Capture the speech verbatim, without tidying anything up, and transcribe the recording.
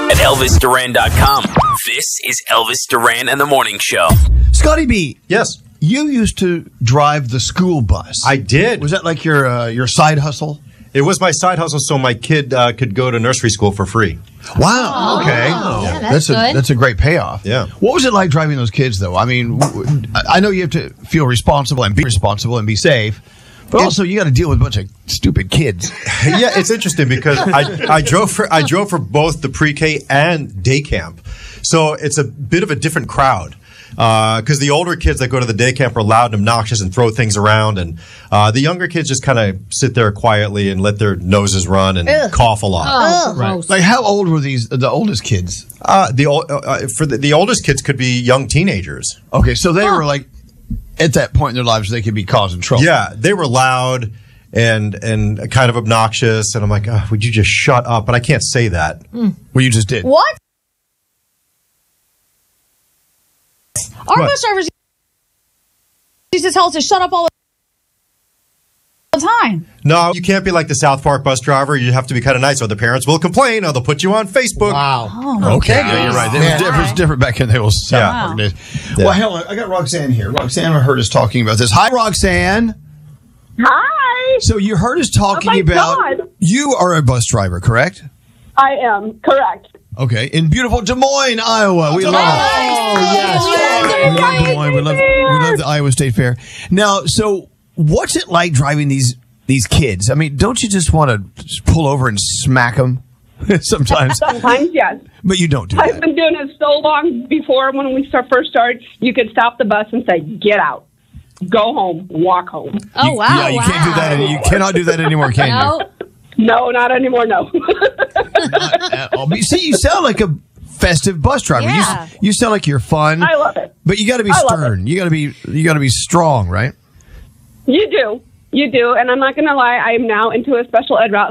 at Elvis Duran dot com. This is Elvis Duran and the Morning Show. Scotty B. Yes. You used to drive the school bus. I did. Was that like your uh, your side hustle? It was my side hustle so my kid uh, could go to nursery school for free. Wow. Oh, Okay. yeah, that's a good. that's a great payoff. Yeah. What was it like driving those kids, though? I mean, w- I know you have to feel responsible and be responsible and be safe, but also you got to deal with a bunch of stupid kids. Yeah, it's interesting because I, I drove for I drove for both the pre-K and day camp, so it's a bit of a different crowd. Because uh, the older kids that go to the day camp are loud and obnoxious and throw things around, and uh, the younger kids just kind of sit there quietly and let their noses run and Ugh. cough a lot. Oh, Right. gross. Like, how old were these the oldest kids? Uh, the ol- uh, for the, the oldest kids could be young teenagers. Okay, so they were like at that point in their lives they could be causing trouble. Yeah, they were loud and and kind of obnoxious, and I'm like, oh, would you just shut up? But I can't say that. Well, you just did. What? Our What? bus drivers used to tell us to shut up all the time. No, you can't be like the South Park bus driver. You have to be kind of nice, or the parents will complain, or they'll put you on Facebook. Wow. Oh, my Okay, goodness. yeah, you're right. It was, different, it was different back in those South Yeah. Park days. Yeah. Well, hell, I got Roxanne here. Roxanne heard us talking about this. Hi, Roxanne. Hi, So you heard us talking Oh my about God. you are a bus driver, correct? I am correct. Okay, in beautiful Des Moines, Iowa. We love it. Oh, We love Des Moines. We love, we love the Iowa State Fair. Now, so what's it like driving these these kids? I mean, don't you just want to just pull over and smack them sometimes? Sometimes, yes. But you don't do I've that. been doing it so long. Before, when we start, first started, you could stop the bus and say, "Get out, go home, walk home." Oh, You- wow. Yeah, you wow. can't do that. any- You cannot do that anymore, can you? No. No, not anymore. No. At all. But you see, you sound like a festive bus driver. You Yeah. s- You, sound like you're fun. I love it. But you got to be I love stern. You got to be you got to be strong, right? You do, you do, and I'm not going to lie. I am now into a special ed route.